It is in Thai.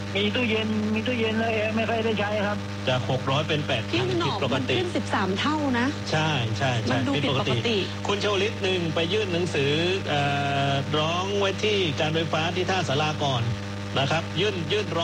มีตู้เย็นแล้วแอร์ไม่ค่อยได้ใช้ครับจาก600เป็น8,000ผิดปกติขึ้น13 เท่านะใช่มันดูผิดปกติคุณชวลิตหนึ่งไปยื่นหนังสือร้องไว้ที่การไฟฟ้าที่ท่าสาราก่อนนะครับยื่นร้อง